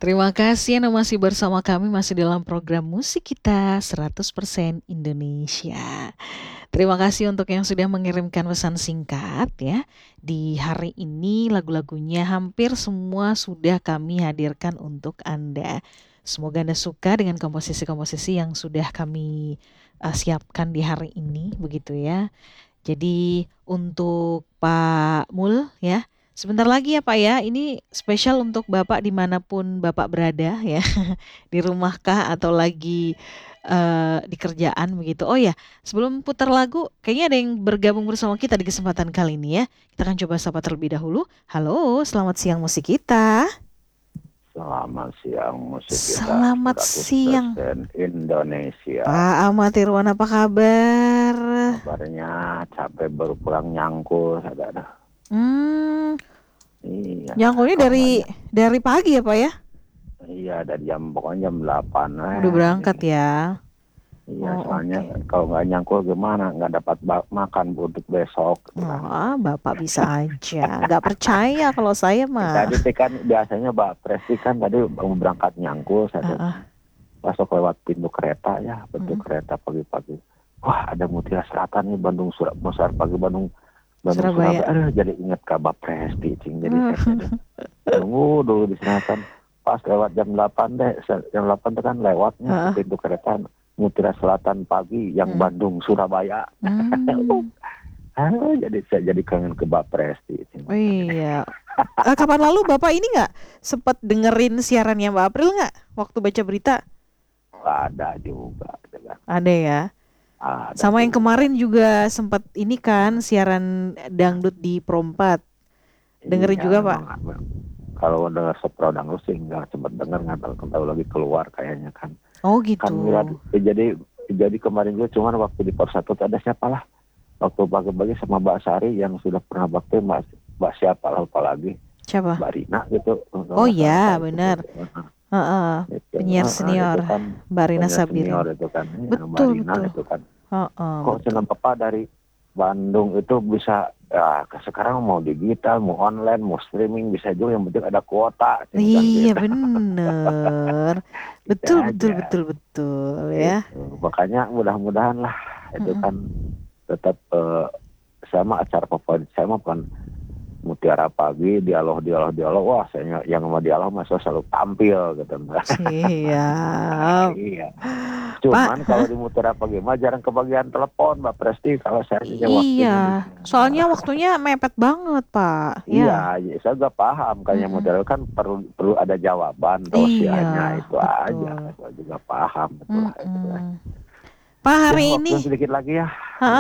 Terima kasih Anda masih bersama kami masih dalam program musik kita 100% Indonesia. Terima kasih untuk yang sudah mengirimkan pesan singkat ya. Di hari ini lagu-lagunya hampir semua sudah kami hadirkan untuk Anda. Semoga Anda suka dengan komposisi-komposisi yang sudah kami siapkan di hari ini begitu ya. Jadi untuk Pak Mul ya, sebentar lagi ya Pak ya, ini spesial untuk Bapak dimanapun Bapak berada ya, di rumahkah atau lagi di kerjaan begitu. Oh ya, sebelum putar lagu, kayaknya ada yang bergabung bersama kita di kesempatan kali ini ya. Kita akan coba sapa terlebih dahulu. Halo, selamat siang musik kita. Selamat siang musik kita Selamat siang 100% Indonesia. Pak Ahmad Irwan, apa kabar? Kabarnya capek baru pulang nyangkul ada. Hmm, Iya. nyangkulnya dari pagi ya Pak ya? Iya dari pokoknya jam 8. Udah berangkat ya? Iya Oh, soalnya oke. kalau nggak nyangkul gimana nggak dapat makan untuk besok gitu kan. Oh, Bapak bisa aja. Gak percaya kalau saya mah. Tadi kan biasanya Mbak Presti kan tadi mau berangkat nyangkul saya Uh-uh. masuk lewat pintu kereta ya kereta pagi-pagi. Wah ada Mutiara Selatan nih Bandung Besar pagi Bandung Surabaya. Surabaya. Jadi ingat kabar Presti cing. Jadi saya tunggu dulu di sana kan pas lewat jam 8 deh. Jam 8 itu kan lewatnya ke pintu kereta Mutiara Selatan pagi yang Bandung Surabaya. Jadi saya jadi kangen ke Mbak Presti cing. Oh iya. Kapan lalu Bapak ini nggak sempat dengerin siarannya Mbak April nggak waktu baca berita? Ada juga. Ada ya. Ada Sama yang juga. kemarin juga sempat ini kan siaran dangdut di Pro 4. Dengerin Iya, juga Pak? Kalau dengar Sopro dangdut sih nggak sempat dengar, nggak tahu lagi keluar kayaknya kan. Oh gitu. Kan jadi kemarin juga cuman waktu di Pos 1 ada siapa lah. Waktu bagi-bagi sama Mbak Sari yang sudah pernah bakti Mbak siapa lah lupa lagi. Siapa? Mbak Rina gitu. Oh iya benar. Penyiar senior itu kan, Mbak Rina penyiar Sabiri. senior itu kan. Mbak Betul Rina betul. itu kan. Kok Betul. senang Papa dari Bandung itu bisa ya sekarang mau digital, mau online, mau streaming bisa juga yang penting ada kuota. Iya bener. Betul aja. betul ya. Makanya mudah-mudahan lah itu kan tetap sama acara favorit saya mah kan Mutiara Pagi, dialog. Wah, saya yang mau dialog masih selalu tampil gitu. Siap. Iya. Cuman Pak, kalau di Mutiara Pagi mah jarang kebagian telepon Mbak Presti kalau saya iya. Soalnya waktunya mepet banget, Pak. Iya, saya juga paham kayaknya model kan perlu ada jawaban tausiahnya itu betul. aja. Saya juga paham betul. Pak hari ya, ini sedikit lagi ya.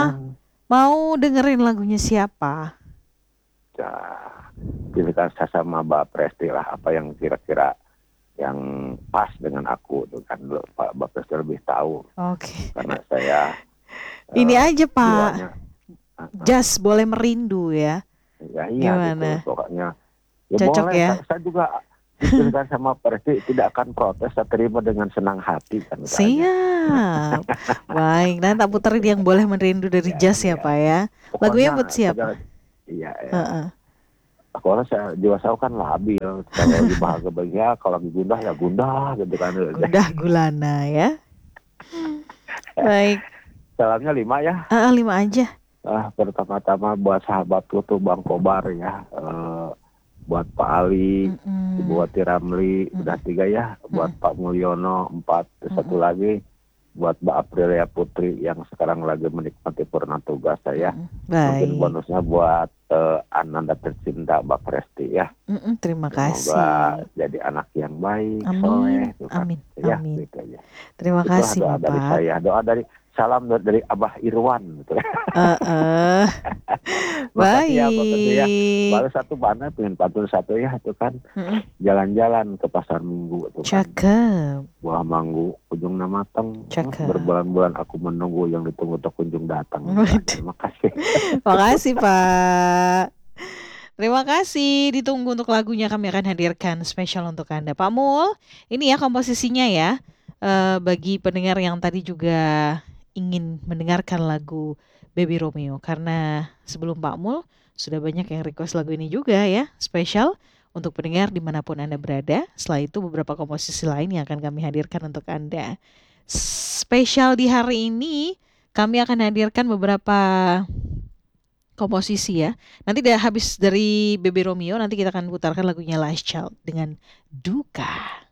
Mau dengerin lagunya siapa? Ya, kita sama Mbak Presti lah apa yang kira-kira yang pas dengan aku tuh kan Mbak Presti lebih tahu. Oke. Karena saya ini aja Pak. Just boleh merindu ya. Ya iya gimana? Gitu, pokoknya. Ya cocok boleh, ya. Saya juga diberikan sama Presti tidak akan protes, saya terima dengan senang hati kan. Siap. Baik, nanti tak puterin yang boleh merindu dari Just ya Pak ya. Lagunya buat siapa? Iya. Kalau saya jiwa saya kan labil, kalau lagi bahagia, kalau lagi gundah ya gundah gitu kan. Gundah gulana ya. Baik. Salamnya 5 ya. 5 aja. Pertama-tama buat sahabatku tuh Bang Kobar ya. Buat Pak Ali, buat Tiramli, udah 3 ya. Buat Pak Mulyono 4, satu lagi buat Mbak Aprilia Putri yang sekarang lagi menikmati purna tugas saya. Mungkin bonusnya buat Ananda tercinta Mbak Presti ya. Terima kasih. Semoga jadi anak yang baik, soleh. Amin. Ya, gitu aja. Terima kasih doa Bapak. dari saya, salam dari Abah Irwan gitu. Baik. Ya, ya. Baru satu mana pengen patul satu ya itu kan. Jalan-jalan ke pasar Minggu itu kan. Cakep. Buah manggu ujungnya matang. Cakep. Berbulan-bulan aku menunggu yang ditunggu tak kunjung datang. Terima kasih. Makasih Pak. Terima kasih, ditunggu untuk lagunya kami akan hadirkan spesial untuk Anda. Pak Mul, ini ya komposisinya ya. Bagi pendengar yang tadi juga ingin mendengarkan lagu Baby Romeo. Karena sebelum Pak Mul, sudah banyak yang request lagu ini juga ya. Spesial untuk pendengar dimanapun Anda berada. Setelah itu beberapa komposisi lain yang akan kami hadirkan untuk Anda. Spesial di hari ini, kami akan hadirkan beberapa komposisi ya. Nanti habis dari Baby Romeo, nanti kita akan putarkan lagunya Last Child dengan Duka.